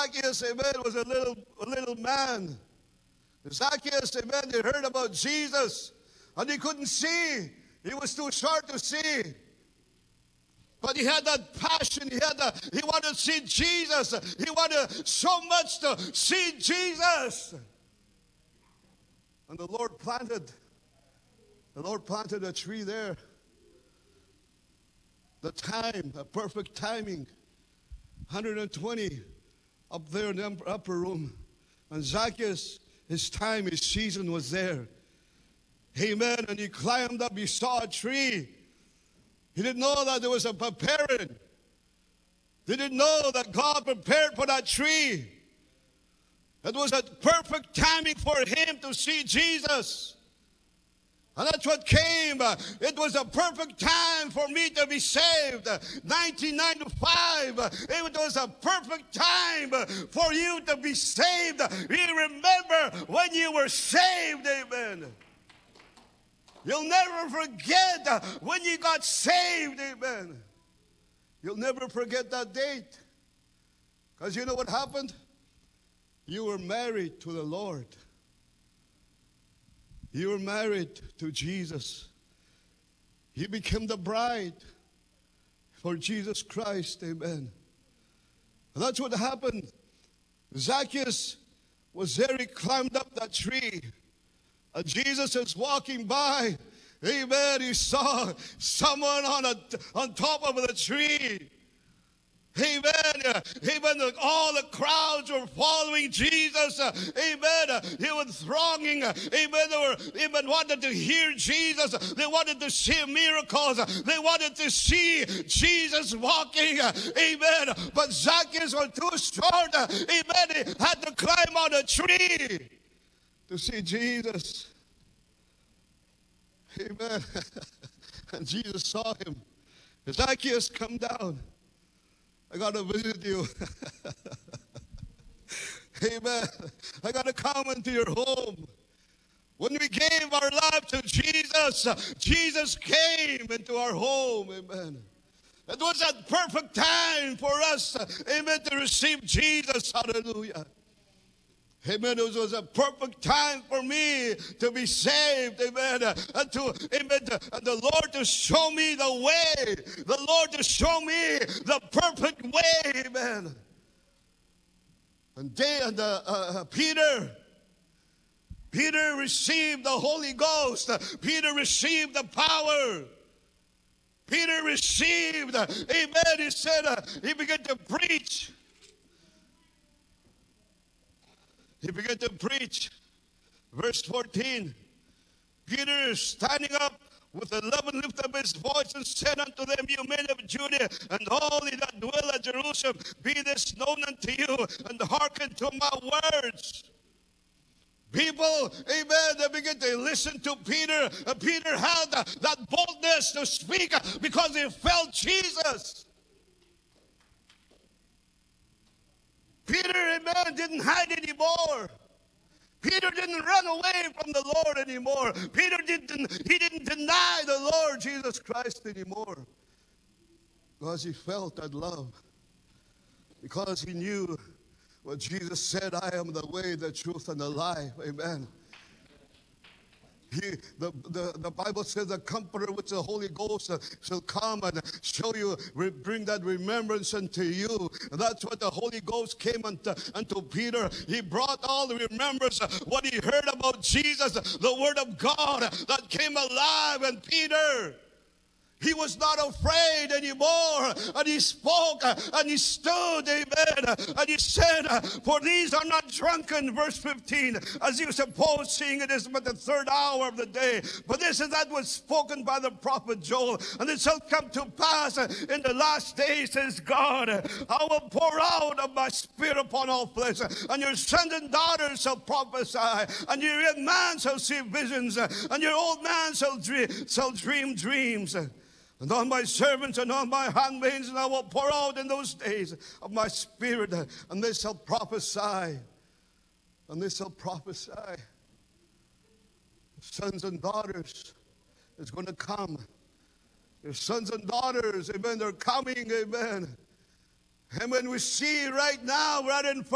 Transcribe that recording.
Zacchaeus, amen, was a little man. Zacchaeus, amen, he heard about Jesus, and he couldn't see. He was too short to see. But he had that passion. He wanted to see Jesus. He wanted so much to see Jesus. And the Lord planted a tree there. The time, a perfect timing. 120 up there in the upper room. And Zacchaeus, his time, his season was there. Amen. And he climbed up, he saw a tree. He didn't know that there was a preparing. He didn't know that God prepared for that tree. It was a perfect timing for him to see Jesus. And that's what came. It was a perfect time for me to be saved. 1995, it was a perfect time for you to be saved. You remember when you were saved, amen. You'll never forget when you got saved, amen. You'll never forget that date. Because you know what happened? You were married to the Lord. You were married to Jesus. You became the bride for Jesus Christ. Amen. And that's what happened. Zacchaeus was there. He climbed up that tree. And Jesus is walking by. Amen. He saw someone on top of the tree. Amen. Amen. All the crowds were following Jesus. Amen. He was thronging. Amen. They were, amen, wanted to hear Jesus. They wanted to see miracles. They wanted to see Jesus walking. Amen. But Zacchaeus was too short. Amen. He had to climb on a tree to see Jesus. Amen. And Jesus saw him. Zacchaeus, come down. I got to visit you. Amen. I got to come into your home. When we gave our life to Jesus, Jesus came into our home. Amen. It was that perfect time for us, amen, to receive Jesus. Hallelujah. Amen. It was a perfect time for me to be saved. Amen. And the Lord to show me the way. The Lord to show me the perfect way. Amen. And Peter received the Holy Ghost. Peter received the power. Peter received. Amen. He said, he began to preach. He began to preach. Verse 14. Peter, standing up with 11, lifted up his voice and said unto them, you men of Judea, and all ye that dwell at Jerusalem, be this known unto you, and hearken to my words. People, amen, they begin to listen to Peter. Peter had that boldness to speak because he felt Jesus. Peter, amen, didn't hide anymore. Peter didn't run away from the Lord anymore. Peter didn't deny the Lord Jesus Christ anymore. Because he felt that love. Because he knew what Jesus said, I am the way, the truth, and the life. Amen. The Bible says the Comforter, which the Holy Ghost shall come and show you, bring that remembrance unto you. And that's what the Holy Ghost came unto Peter. He brought all the remembrance, what he heard about Jesus, the Word of God that came alive in Peter. He was not afraid anymore. And he spoke and he stood, amen. And he said, for these are not drunken, verse 15, as you suppose, seeing it is but the third hour of the day. But this is that was spoken by the prophet Joel. And it shall come to pass in the last days, says God, I will pour out of my spirit upon all flesh. And your sons and daughters shall prophesy. And your young man shall see visions. And your old man shall dream dreams. And on my servants and on my handmaids, and I will pour out in those days of my spirit, and they shall prophesy. And they shall prophesy. Sons and daughters is going to come. Your sons and daughters, amen, they're coming, amen. And when we see right now, right in front